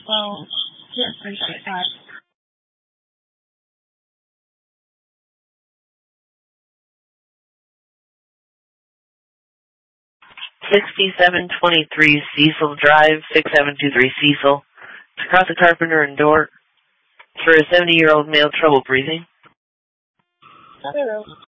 Well, yes, appreciate that. 6723 Cecil Drive, 6723 Cecil. To cross a carpenter and door for a 70-year-old male trouble breathing. Hello.